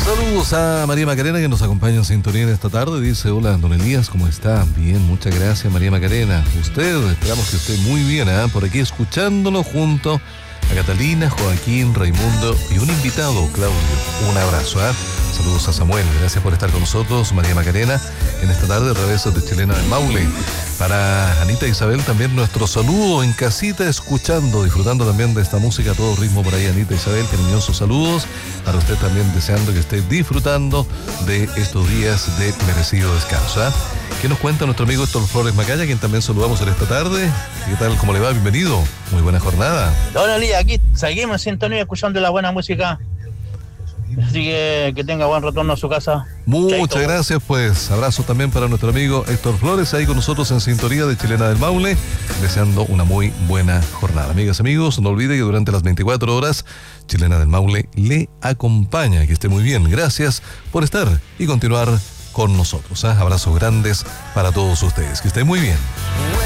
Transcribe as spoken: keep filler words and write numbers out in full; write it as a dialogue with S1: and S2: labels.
S1: Saludos a María Macarena, que nos acompaña en sintonía en esta tarde. Dice: hola, don Elías, ¿cómo está? Bien, muchas gracias, María Macarena. Usted, esperamos que esté muy bien, ¿eh? Por aquí escuchándolo junto a Catalina, Joaquín, Raimundo y un invitado, Claudio. Un abrazo, ¿eh? Saludos a Samuel, gracias por estar con nosotros, María Macarena, en esta tarde a través de Chilena del Maule. Para Anita Isabel también nuestro saludo en casita, escuchando, disfrutando también de esta música a todo ritmo por ahí. Anita Isabel, cariñosos saludos. Para usted también, deseando que esté disfrutando de estos días de merecido descanso, ¿eh? ¿Qué nos cuenta nuestro amigo Héctor Flores Macaya, quien también saludamos en esta tarde? ¿Qué tal? ¿Cómo le va? Bienvenido. Muy buena jornada.
S2: Don Elías, aquí seguimos en sintonía escuchando la buena música. Así que que tenga buen retorno a su casa.
S1: Muchas
S2: Chaito. Gracias,
S1: pues. Abrazo también para nuestro amigo Héctor Flores, ahí con nosotros en sintonía de Chilena del Maule, deseando una muy buena jornada. Amigas y amigos, no olvide que durante las veinticuatro horas, Chilena del Maule le acompaña. Que esté muy bien. Gracias por estar y continuar con nosotros, ¿eh? Abrazos grandes para todos ustedes. Que esté muy bien.